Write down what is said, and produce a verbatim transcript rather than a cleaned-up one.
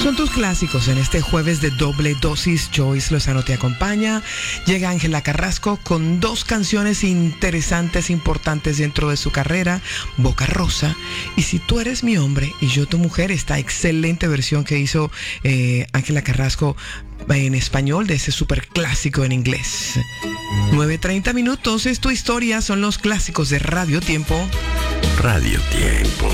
Son tus clásicos en este jueves de doble dosis. Joyce Lozano te acompaña. Llega Ángela Carrasco con dos canciones interesantes, importantes dentro de su carrera, Boca Rosa y Si tú eres mi hombre y yo tu mujer, esta excelente versión que hizo eh, Ángela Carrasco en español de ese súper clásico en inglés. nueve treinta minutos, es tu historia, son los clásicos de Radio Tiempo. Radio Tiempo.